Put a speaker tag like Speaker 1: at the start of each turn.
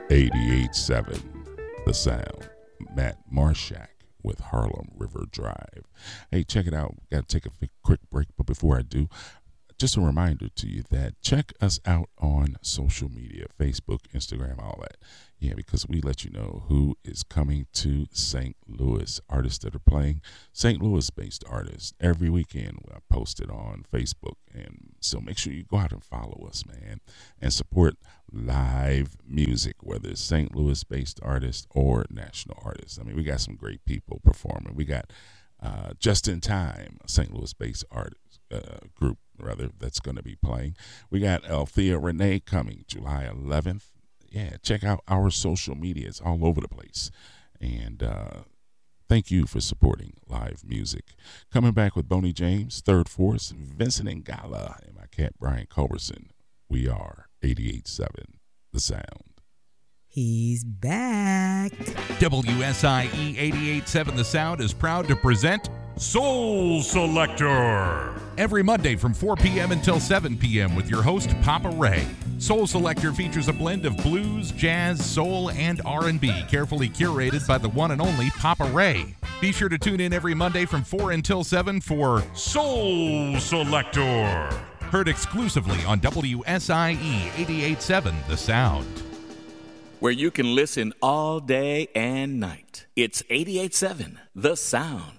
Speaker 1: 88.7 The Sound. Matt Marshak with Harlem River Drive. Hey, check it out. Got to take a quick break, but before I do, just a reminder to you that check us out on social media, Facebook, Instagram, all that. Yeah, because we let you know who is coming to St. Louis, artists that are playing, St. Louis-based artists. Every weekend I post it on Facebook, and so make sure you go out and follow us, man, and support live music, whether it's St. Louis-based artists or national artists. I mean, we got some great people performing. We got Just in Time, a St. Louis-based artist group, rather, that's going to be playing. We got Althea Renee coming July 11th. Yeah, check out our social media. It's all over the place. And thank you for supporting live music. Coming back with Boney James, Third Force, Vincent Ingala, and my cat Brian Culberson. We are 88.7 The Sound.
Speaker 2: He's back.
Speaker 3: WSIE 88.7 The Sound is proud to present Soul Selector. Every Monday from 4 p.m. until 7 p.m. with your host, Papa Ray. Soul Selector features a blend of blues, jazz, soul, and R&B, carefully curated by the one and only Papa Ray. Be sure to tune in every Monday from 4 until 7 for Soul Selector. Heard exclusively on WSIE 88.7 The Sound.
Speaker 4: Where you can listen all day and night. It's 88.7 The Sound.